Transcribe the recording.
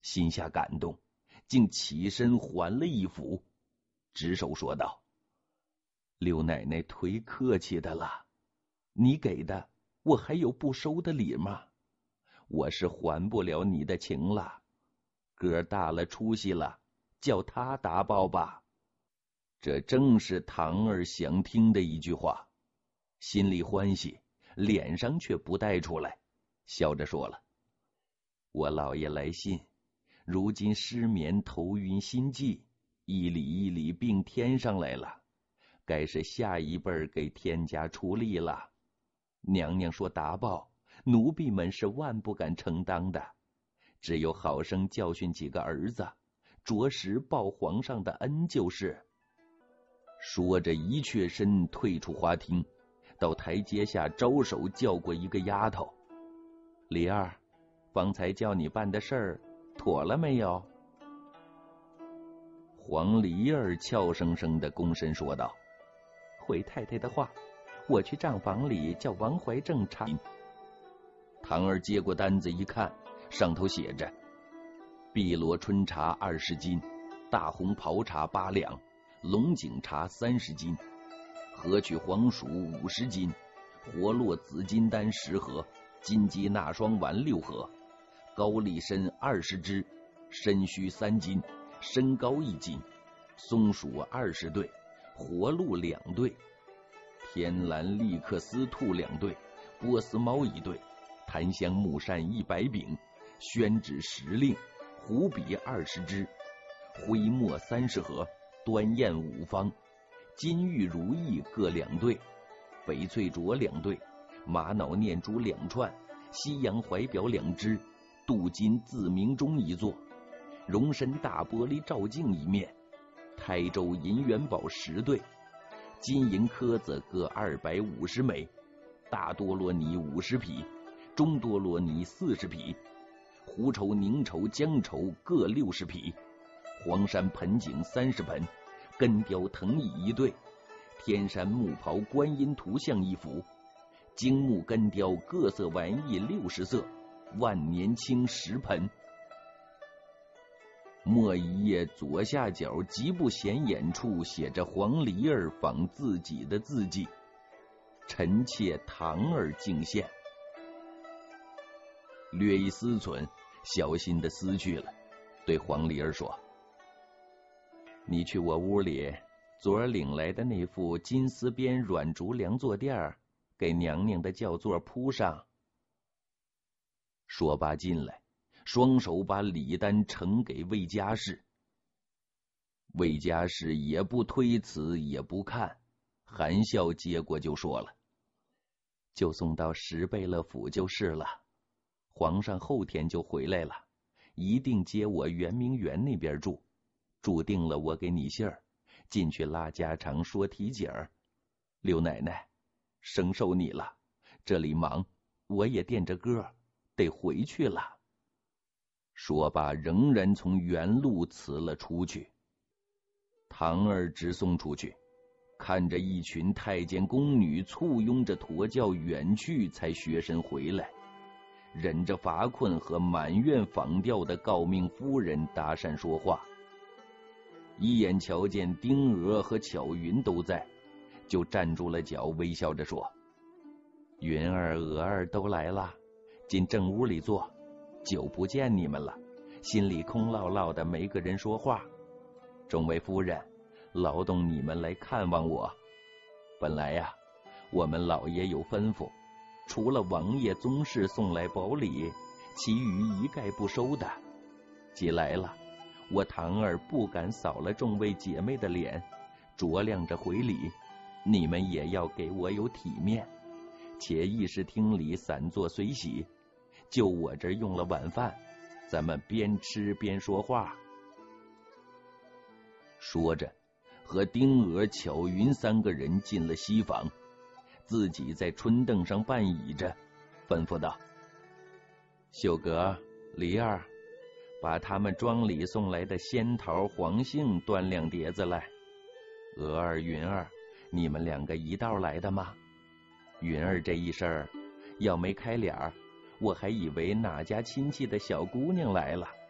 心下感动，竟起身还了一斧，执手说道：“刘奶奶忒客气的了，你给的我还有不收的礼吗？我是还不了你的情了。哥大了出息了，叫他打包吧。”这正是堂儿想听的一句话，心里欢喜，脸上却不带出来，笑着说了：“我老爷来信，如今失眠头晕心悸，一里一里病添上来了，该是下一辈给天家出力了。娘娘说达报，奴婢们是万不敢承当的，只有好生教训几个儿子，着实报皇上的恩就是。”说着一却身退出花厅，到台阶下招手叫过一个丫头：“李二，方才叫你办的事儿妥了没有？”黄梨儿俏生生的躬身说道：“回太太的话，我去账房里叫王怀正查。”堂儿接过单子一看，上头写着：碧螺春茶20斤，大红袍茶8两，龙井茶30斤，河曲黄薯50斤，活络紫金丹10盒，金鸡纳霜丸6盒，高丽参20只，参须3斤，参膏1斤，松鼠20对，活鹿2对，天蓝利克斯兔2对，波斯猫1对，檀香木扇100柄，宣纸10令，湖笔20支，灰墨30盒，端砚5方，金玉如意各2对，翡翠镯2对，玛瑙念珠2串，西洋怀表2只，镀金自鸣钟1座，荣参大玻璃照镜1面，台州银元宝10对，金银壳子各250枚，大多罗尼50匹，中多罗尼40匹，胡绸、宁绸、姜绸各60匹，黄山盆景30盆，根雕藤椅1对，天山木袍观音图像1幅，精木根雕各色玩意60色，万年青10盆。末一页左下角极不显眼处写着黄梨儿仿自己的字迹：臣妾堂儿敬献。略一思忖，小心地撕去了，对黄梨儿说：“你去我屋里昨儿领来的那副金丝边软竹梁坐垫给娘娘的轿座铺上。”说罢进来，双手把礼单呈给魏家氏。魏家氏也不推辞也不看，含笑接过就说了：“就送到石贝勒府就是了，皇上后天就回来了，一定接我圆明园那边住，住定了我给你信儿，进去拉家常说题景儿。刘奶奶，生受你了，这里忙，我也惦着歌，得回去了。”说罢仍然从原路辞了出去。堂儿直送出去，看着一群太监宫女簇拥着驼轿远去，才学身回来，忍着乏困和满院仿调的诰命夫人搭讪说话。一眼瞧见丁娥和巧云都在，就站住了脚，微笑着说：“云儿、娥儿都来了，进正屋里坐，久不见你们了，心里空落落的，没个人说话。众位夫人，劳动你们来看望我。本来呀，我们老爷有吩咐，除了王爷宗室送来宝礼，其余一概不收的。既来了，我堂儿不敢扫了众位姐妹的脸，酌量着回礼，你们也要给我有体面。且议事厅里散坐随喜，就我这儿用了晚饭，咱们边吃边说话。”说着，和丁娥、巧云3个人进了西房，自己在春凳上半倚着，吩咐道：“秀阁、梨儿，把他们庄里送来的仙桃、黄杏端2碟子来。娥儿、云儿，你们2个一道来的吗？云儿这一声要没开脸，我还以为哪家亲戚的小姑娘来了。